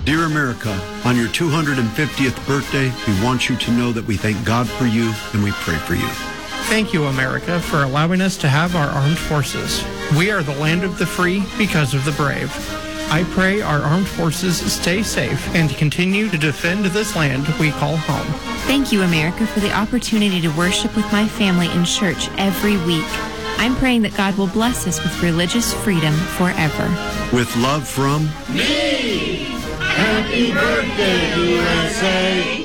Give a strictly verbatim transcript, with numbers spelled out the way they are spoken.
Dear America, on your two hundred fiftieth birthday, we want you to know that we thank God for you and we pray for you. Thank you, America, for allowing us to have our armed forces. We are the land of the free because of the brave. I pray our armed forces stay safe and continue to defend this land we call home. Thank you, America, for the opportunity to worship with my family in church every week. I'm praying that God will bless us with religious freedom forever. With love from me! Happy birthday, U S A!